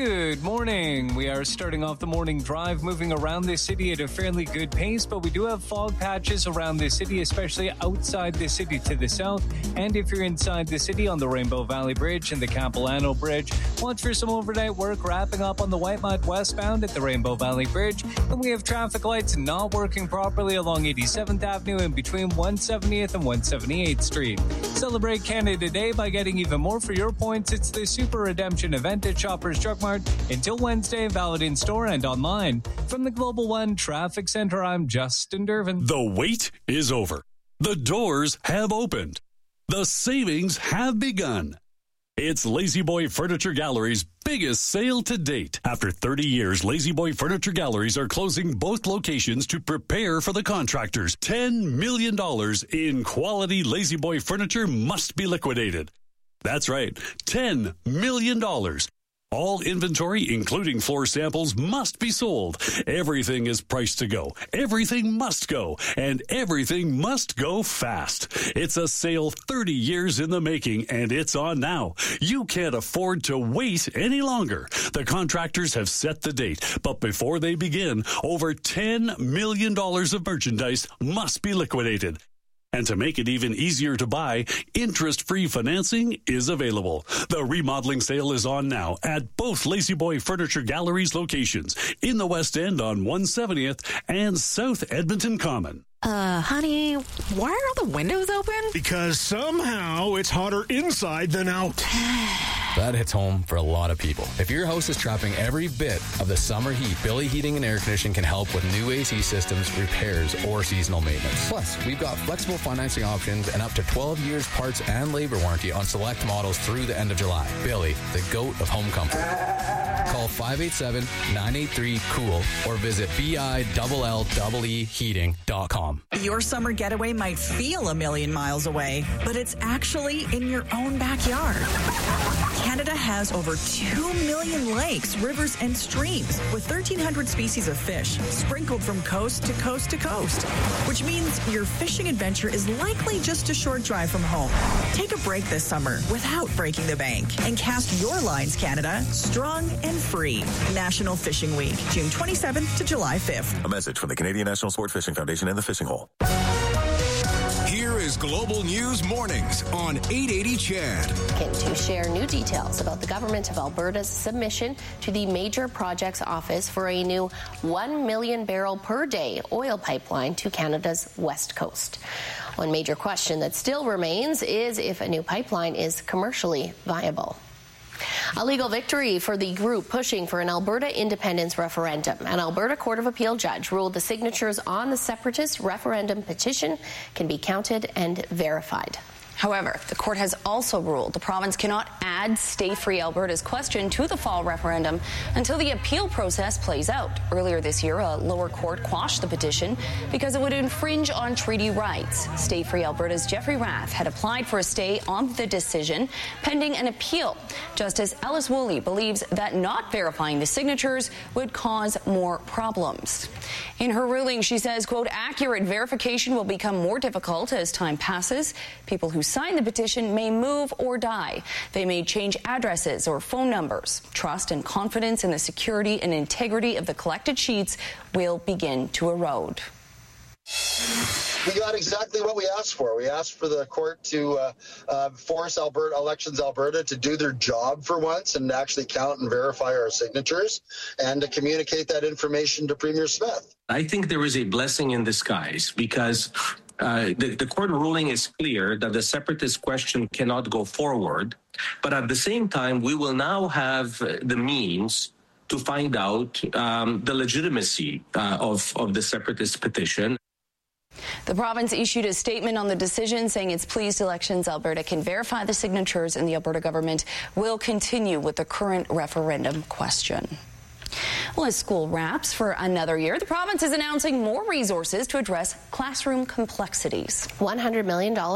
Good morning. We are starting off the morning drive, moving around the city at a fairly good pace, but we do have fog patches around the city, especially outside the city to the south. And if you're inside the city on the Rainbow Valley Bridge and the Capilano Bridge, watch for some overnight work wrapping up on the Whitemud westbound at the Rainbow Valley Bridge. And we have traffic lights not working properly along 87th Avenue in between 170th and 178th Street. Celebrate Canada Day by getting even more for your points. It's the Super Redemption event at Shoppers Drug Mart until Wednesday, valid in store and online. From the Global One Traffic Center, I'm Justin Dervin. The wait is over. The doors have opened. The savings have begun. It's La-Z-Boy Furniture Gallery's biggest sale to date. After 30 years, La-Z-Boy Furniture Galleries are closing both locations to prepare for the contractors. $10 million in quality La-Z-Boy furniture must be liquidated. That's right, $10 million. All inventory, including floor samples, must be sold. Everything is priced to go. Everything must go. And everything must go fast. It's a sale 30 years in the making, and it's on now. You can't afford to wait any longer. The contractors have set the date, but before they begin, over $10 million of merchandise must be liquidated. And to make it even easier to buy, interest-free financing is available. The remodeling sale is on now at both La-Z-Boy Furniture Galleries locations in the West End on 170th and South Edmonton Common. Honey, why are all the windows open? Because somehow it's hotter inside than out. That hits home for a lot of people. If your house is trapping every bit of the summer heat, Billy Heating and Air Conditioning can help with new AC systems, repairs, or seasonal maintenance. Plus, we've got flexible financing options and up to 12 years parts and labor warranty on select models through the end of July. Billy, the GOAT of home comfort. Call 587-983-COOL or visit BILLEEheating.com. Your summer getaway might feel a million miles away, but it's actually in your own backyard. Canada has over 2 million lakes, rivers, and streams with 1,300 species of fish sprinkled from coast to coast to coast, which means your fishing adventure is likely just a short drive from home. Take a break this summer without breaking the bank and cast your lines, Canada, strong and free. National Fishing Week, June 27th to July 5th. A message from the Canadian National Sport Fishing Foundation and the Fishing Hole. Here is Global News Mornings on 880 CHED. To share new details about the Government of Alberta's submission to the Major Projects Office for a new 1 million barrel per day oil pipeline to Canada's west coast. One major question that still remains is if a new pipeline is commercially viable. A legal victory for the group pushing for an Alberta independence referendum. An Alberta Court of Appeal judge ruled the signatures on the separatist referendum petition can be counted and verified. However, the court has also ruled the province cannot add Stay Free Alberta's question to the fall referendum until the appeal process plays out. Earlier this year, a lower court quashed the petition because it would infringe on treaty rights. Stay Free Alberta's Jeffrey Rath had applied for a stay on the decision pending an appeal. Justice Ellis Woolley believes that not verifying the signatures would cause more problems. In her ruling, she says, quote, accurate verification will become more difficult as time passes. People who sign the petition may move or die. They may change addresses or phone numbers. Trust and confidence in the security and integrity of the collected sheets will begin to erode. We got exactly what we asked for. We asked for the court to force Elections Alberta to do their job for once and actually count and verify our signatures and to communicate that information to Premier Smith. I think there is a blessing in disguise because the court ruling is clear that the separatist question cannot go forward. But at the same time, we will now have the means to find out the legitimacy of the separatist petition. The province issued a statement on the decision saying it's pleased Elections Alberta can verify the signatures and the Alberta government will continue with the current referendum question. Well, as school wraps for another year, the province is announcing more resources to address classroom complexities. $100 million